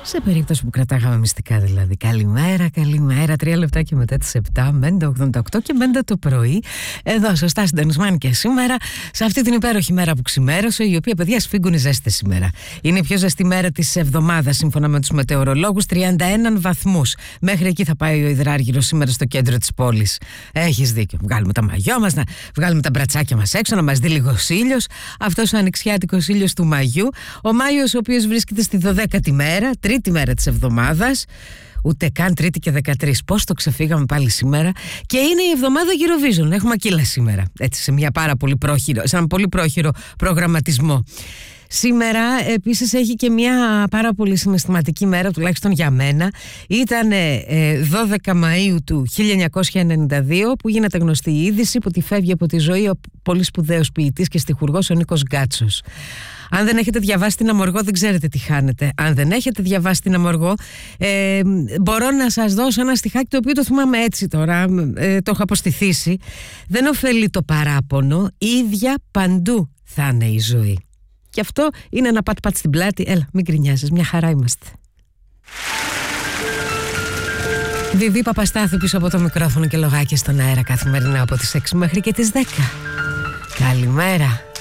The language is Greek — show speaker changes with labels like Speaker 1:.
Speaker 1: Σε περίπτωση που κρατάγαμε μυστικά δηλαδή. Καλημέρα, καλημέρα. 3 λεπτάκια μετά τις 7, Μέντα 88 και Μέντα το πρωί. Εδώ σωστά συντονισμένοι και σήμερα, σε αυτή την υπέροχη μέρα που ξημέρωσε, η οποία, παιδιά, σφίγγουν οι ζέστες σήμερα. Είναι η πιο ζεστή μέρα της εβδομάδας, σύμφωνα με τους μετεωρολόγους, 31 βαθμούς. Μέχρι εκεί θα πάει ο υδράργυρος σήμερα στο κέντρο της πόλης. Έχεις δίκιο. Βγάλουμε τα μαγιό μας, να βγάλουμε τα μπρατσάκια μας έξω, να μας δει λίγος ήλιος. Αυτός ο ανοιξιάτικος ήλιος του Μαγιού. Ο Μάιος, ο οποίος βρίσκεται στη 12η μέρα, τρίτη μέρα της εβδομάδας, ούτε καν Τρίτη και 13. Πώς το ξεφύγαμε πάλι σήμερα. Και είναι η εβδομάδα Eurovision. Έχουμε ακύλα σήμερα. Έτσι, σε έναν πολύ πρόχειρο προγραμματισμό. Σήμερα επίσης έχει και μια πάρα πολύ συναισθηματική μέρα, τουλάχιστον για μένα. Ήταν 12 Μαΐου του 1992 που γίνεται γνωστή η είδηση που τη φεύγει από τη ζωή ο πολύ σπουδαίος ποιητής και στιχουργός ο Νίκος Γκάτσος. Αν δεν έχετε διαβάσει την Αμοργό, δεν ξέρετε τι χάνετε. Αν δεν έχετε διαβάσει την Αμοργό, μπορώ να σας δώσω ένα στιχάκι το οποίο το θυμάμαι έτσι τώρα, το έχω αποστηθήσει. Δεν ωφελεί το παράπονο, ίδια παντού θα είναι η ζωή. Και αυτό είναι ένα πατ-πατ στην πλάτη. Έλα, μην γκρινιάζεις, μια χαρά είμαστε. Βιβί Παπαστάθου πίσω από το μικρόφωνο και λογάκια στον αέρα καθημερινά από τις 6 μέχρι και τις 10. Καλημέρα.